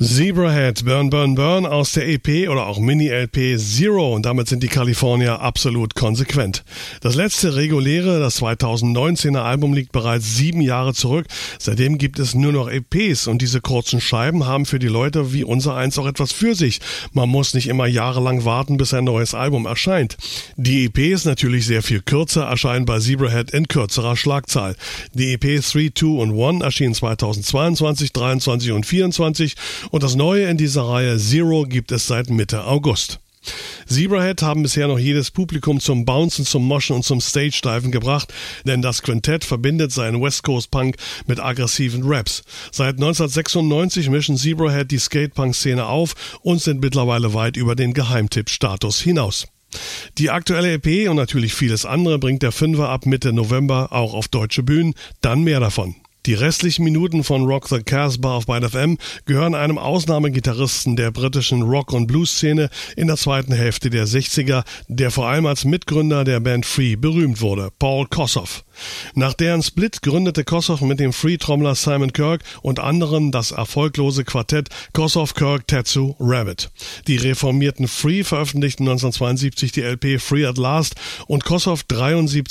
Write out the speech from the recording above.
Zebrahead, Burn, Burn, Burn aus der EP oder auch Mini-LP Zero und damit sind die Kalifornier absolut konsequent. Das letzte reguläre, das 2019er Album liegt bereits 7 Jahre zurück. Seitdem gibt es nur noch EPs und diese kurzen Scheiben haben für die Leute wie unser eins auch etwas für sich. Man muss nicht immer jahrelang warten, bis ein neues Album erscheint. Die EP ist natürlich sehr viel kürzer, erscheint bei Zebrahead in kürzerer Schlagzahl. Die EP 3, 2 und 1 erschien 2022, 23 und 24 und das Neue in dieser Reihe Zero gibt es seit Mitte August. Zebrahead haben bisher noch jedes Publikum zum Bouncen, zum Moschen und zum Stage-Diven gebracht, denn das Quintett verbindet seinen West Coast Punk mit aggressiven Raps. Seit 1996 mischen Zebrahead die Skate-Punk-Szene auf und sind mittlerweile weit über den Geheimtipp-Status hinaus. Die aktuelle EP und natürlich vieles andere bringt der Fünfer ab Mitte November auch auf deutsche Bühnen, dann mehr davon. Die restlichen Minuten von Rock the Casbah auf Byte FM gehören einem Ausnahmegitarristen der britischen Rock- und Blues-Szene in der zweiten Hälfte der 60er, der vor allem als Mitgründer der Band Free berühmt wurde, Paul Kossoff. Nach deren Split gründete Kossoff mit dem Free-Trommler Simon Kirke und anderen das erfolglose Quartett Kossoff, Kirke, Tetsu, Rabbit. Die reformierten Free veröffentlichten 1972 die LP Free at Last und Kossoff 73